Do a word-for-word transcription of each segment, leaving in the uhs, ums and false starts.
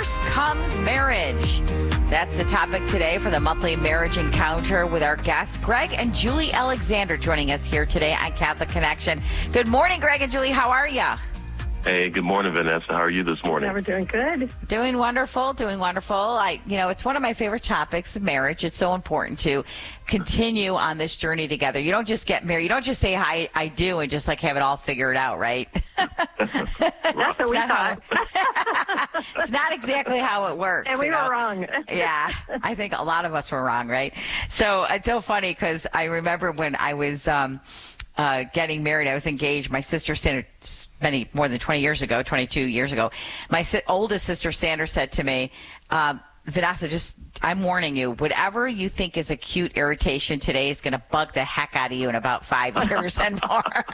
First comes marriage. That's the topic today for the monthly marriage encounter with our guests, Greg and Julie Alexander, joining us here today on Catholic Connection. Good morning, Greg and Julie. How are you? Hey, good morning, Vanessa. How are you this morning? Yeah, we're doing good. Doing wonderful, doing wonderful. I, you know, it's one of my favorite topics, marriage. It's so important to continue on this journey together. You don't just get married. You don't just say, hi, I do, and just like have it all figured out, right? That's what we thought. How, it's not exactly how it works. And we you were know? wrong. Yeah, I think a lot of us were wrong, right? So it's so funny because I remember when I was um, uh, getting married, I was engaged. My sister Sandra, many more than twenty years ago, twenty-two years ago, my si- oldest sister Sandra said to me, uh, Vanessa, just I'm warning you, whatever you think is a cute irritation today is going to bug the heck out of you in about five years and more.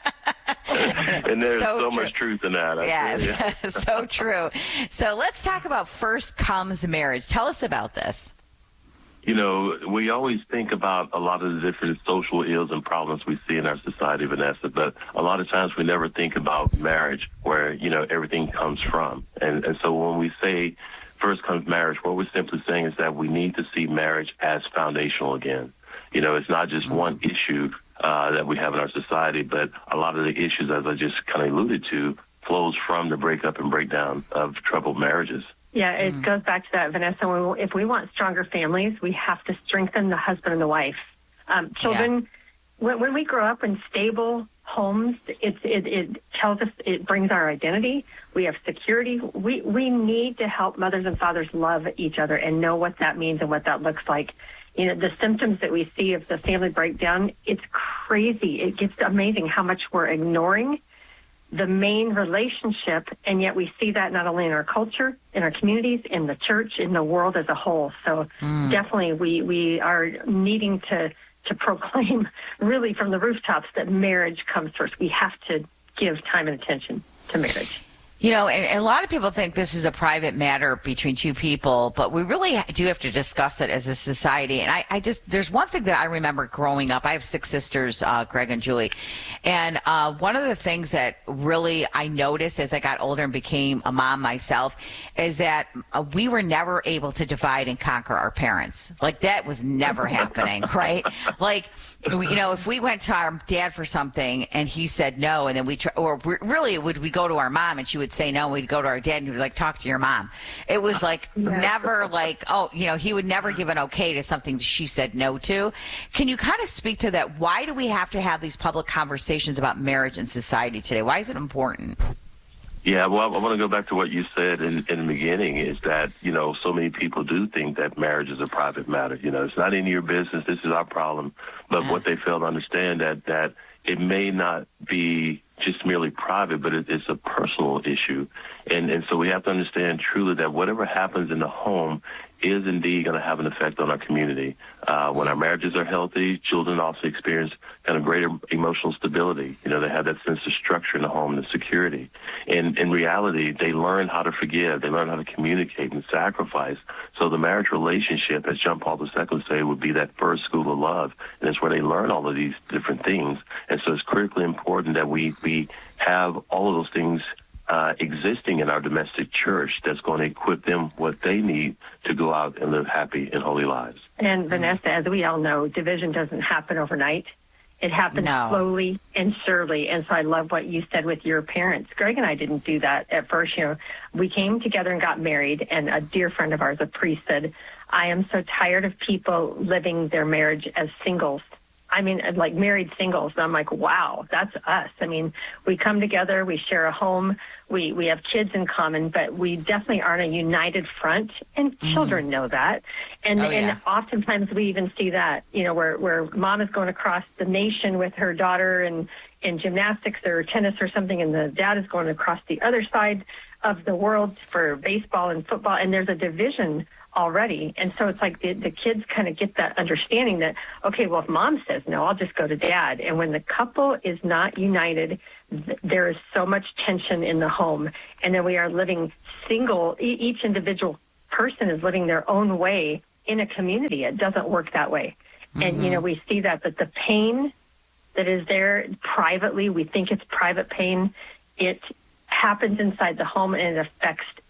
And there's so, so much truth in that. I yes, yeah. So true. So let's talk about first comes marriage. Tell us about this. You know, we always think about a lot of the different social ills and problems we see in our society, Vanessa, but a lot of times we never think about marriage, where, you know, everything comes from. And, and so when we say first comes marriage, what we're simply saying is that we need to see marriage as foundational again. You know, it's not just mm-hmm. one issue uh, that we have in our society, but a lot of the issues, as I just kind of alluded to, flows from the breakup and breakdown of troubled marriages. Yeah, it mm. goes back to that, Vanessa. When we, if we want stronger families, we have to strengthen the husband and the wife. Um, children, yeah. when, when we grow up in stable homes, it, it, it tells us, it brings our identity. We have security. We, we need to help mothers and fathers love each other and know what that means and what that looks like. You know, the symptoms that we see of the family breakdown, it's crazy. It gets amazing how much we're ignoring the main relationship, and yet we see that not only in our culture, in our communities, in the church, in the world as a whole. So mm. definitely we, we are needing to, to proclaim really from the rooftops that marriage comes first. We have to give time and attention to marriage. You know, and, and a lot of people think this is a private matter between two people, but we really do have to discuss it as a society. And I, I just, there's one thing that I remember growing up. I have six sisters, uh, Greg and Julie. And uh, one of the things that really I noticed as I got older and became a mom myself is that uh, we were never able to divide and conquer our parents. Like that was never happening, right? Like, you know, if we went to our dad for something and he said no, and then we, try, or really would we go to our mom and she would say no, we'd go to our dad and he would like, talk to your mom. It was like yeah. never like, oh, you know, he would never give an okay to something she said no to. Can you kind of speak to that? Why do we have to have these public conversations about marriage in society today? Why is it important? Yeah, well, I want to go back to what you said in, in the beginning is that, you know, so many people do think that marriage is a private matter. You know, it's not any of your business. This is our problem. But yeah. what they fail to understand that, that it may not be just merely private, but it, it's a personal issue. And, and so we have to understand truly that whatever happens in the home is indeed going to have an effect on our community. Uh, when our marriages are healthy, children also experience kind of greater emotional stability. You know, they have that sense of structure in the home and security. And in reality, they learn how to forgive. They learn how to communicate and sacrifice. So the marriage relationship, as John Paul the Second would say, would be that first school of love. And it's where they learn all of these different things. And so it's critically important that we, we have all of those things Uh, existing in our domestic church that's going to equip them what they need to go out and live happy and holy lives. And Vanessa, as we all know, division doesn't happen overnight. It happens no. slowly and surely. And so I love what you said with your parents. Greg and I didn't do that at first. You know, we came together and got married, and a dear friend of ours, a priest, said, I am so tired of people living their marriage as singles. I mean, like married singles. And I'm like, wow, that's us. I mean, we come together, we share a home, we, we have kids in common, but we definitely aren't a united front, and mm. children know that. And, oh, yeah. and oftentimes we even see that, you know, where, where mom is going across the nation with her daughter in, in gymnastics or tennis or something, and the dad is going across the other side of the world for baseball and football, and there's a division already. And so it's like the, the kids kind of get that understanding that, okay, well, if mom says no, I'll just go to dad. And when the couple is not united, th- there is so much tension in the home. And then we are living single. E- each individual person is living their own way in a community. It doesn't work that way. Mm-hmm. And, you know, we see that, that the pain that is there privately, we think it's private pain, it happens inside the home and it affects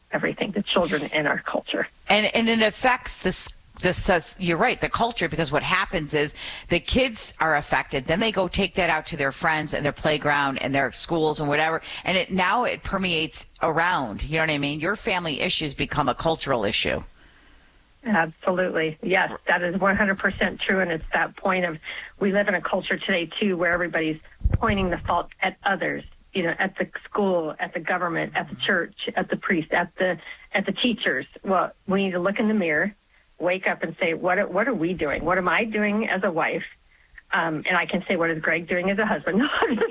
everything, the children and our culture. And, and it affects this. This, you're right, the culture, because what happens is the kids are affected. Then they go take that out to their friends and their playground and their schools and whatever. And it now it permeates around. You know what I mean? Your family issues become a cultural issue. Absolutely. Yes, that is one hundred percent true. And it's that point of we live in a culture today, too, where everybody's pointing the fault at others, you know, at the school, at the government, at the church, at the priest, at the at the teachers. Well, we need to look in the mirror, wake up and say, what are, what are we doing? What am I doing as a wife? Um, and I can say, what is Greg doing as a husband?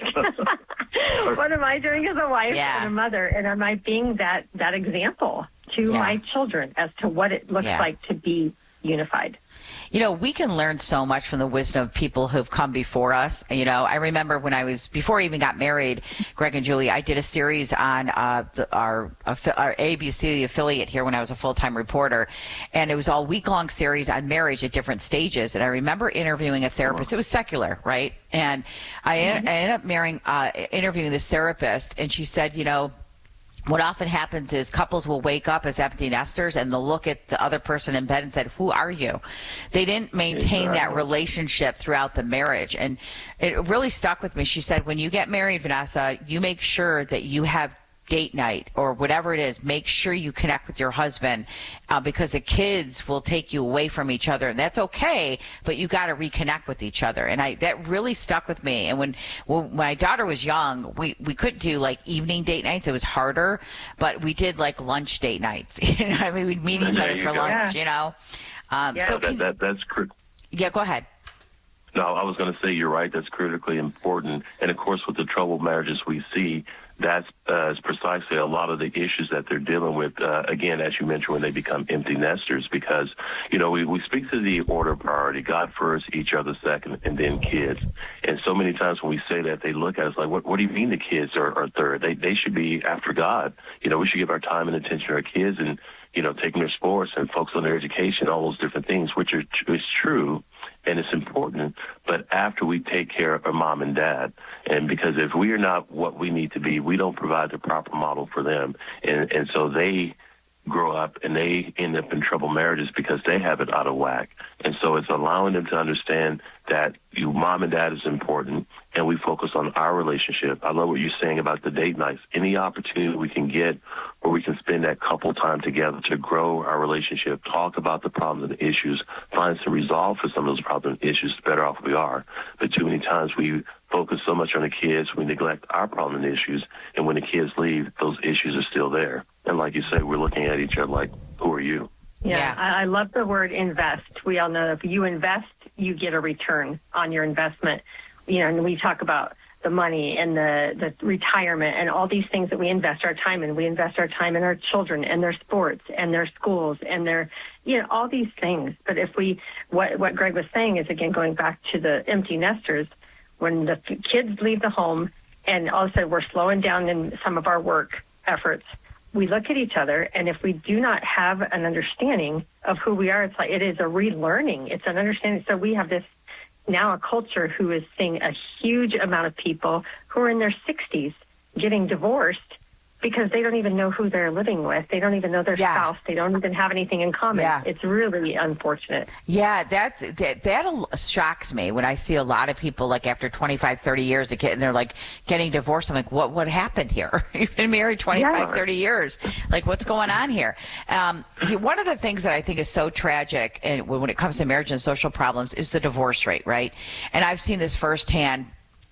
What am I doing as a wife yeah. and a mother? And am I being that, that example to yeah. my children as to what it looks yeah. like to be unified? You know, we can learn so much from the wisdom of people who've come before us. You know, I remember when I was, before I even got married, Greg and Julie, I did a series on uh, the, our, our A B C affiliate here when I was a full-time reporter. And it was all week-long series on marriage at different stages. And I remember interviewing a therapist. It was secular, right? And I, mm-hmm. I ended up marrying, uh, interviewing this therapist. And she said, you know, what often happens is couples will wake up as empty nesters and they'll look at the other person in bed and said, who are you? They didn't maintain exactly. that relationship throughout the marriage. And it really stuck with me. She said, when you get married, Vanessa, you make sure that you have date night or whatever it is. Make sure you connect with your husband uh, because the kids will take you away from each other, and that's okay, but you got to reconnect with each other. And I that really stuck with me. And when, when my daughter was young, we, we couldn't do like evening date nights. It was harder, but we did like lunch date nights. You know, I mean, we'd meet each other for go. lunch, yeah. you know. Um, yeah. so that, can, that, that's cr- Yeah, go ahead. No, I was going to say you're right. That's critically important. And, of course, with the troubled marriages we see, that's uh, is precisely a lot of the issues that they're dealing with, uh, again, as you mentioned, when they become empty nesters. Because, you know, we, we speak to the order of priority, God first, each other second, and then kids. And so many times when we say that, they look at us like, what, what do you mean the kids are, are third? They, they should be after God. You know, we should give our time and attention to our kids and, you know, taking their sports and focus on their education, all those different things, which are is true. And it's important, but after we take care of our mom and dad, and because if we are not what we need to be, we don't provide the proper model for them. And, and so they grow up and they end up in troubled marriages because they have it out of whack. And so it's allowing them to understand that you, mom and dad is important, and we focus on our relationship. I love what you're saying about the date nights. Any opportunity we can get where we can spend that couple time together to grow our relationship, talk about the problems and the issues, find some resolve for some of those problems and issues, the better off we are. But too many times we focus so much on the kids, we neglect our problem and issues, and when the kids leave, those issues are still there. And like you said, we're looking at each other like, who are you? Yeah, yeah. I, I love the word invest. We all know if you invest, you get a return on your investment. You know, and we talk about the money and the, the retirement and all these things that we invest our time in. We invest our time in our children and their sports and their schools and their, you know, all these things. But if we, what, what Greg was saying is, again, going back to the empty nesters, when the kids leave the home and all of a sudden we're slowing down in some of our work efforts, we look at each other, and if we do not have an understanding of who we are, it's like it is a relearning. It's an understanding. So we have this now a culture who is seeing a huge amount of people who are in their sixties getting divorced because they don't even know who they're living with. They don't even know their yeah. spouse. They don't even have anything in common. Yeah. It's really unfortunate. Yeah, that, that that shocks me when I see a lot of people like after twenty-five, thirty years and they're like getting divorced. I'm like, what what happened here? You've been married twenty-five, yeah. thirty years. Like, what's going on here? Um, one of the things that I think is so tragic and when it comes to marriage and social problems is the divorce rate, right? And I've seen this firsthand.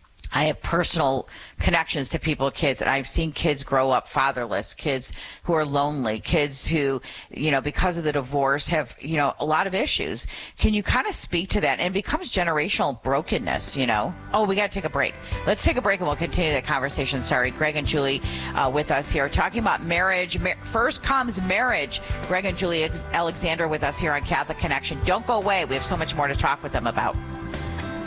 I have personal connections to people, kids, and I've seen kids grow up fatherless, kids who are lonely, kids who, you know, because of the divorce have, you know, a lot of issues. Can you kind of speak to that? And it becomes generational brokenness, you know? Oh, we got to take a break. Let's take a break and we'll continue that conversation. Sorry, Greg and Julie uh, with us here talking about marriage. Mar- First comes marriage. Greg and Julie Alexander with us here on Catholic Connection. Don't go away. We have so much more to talk with them about.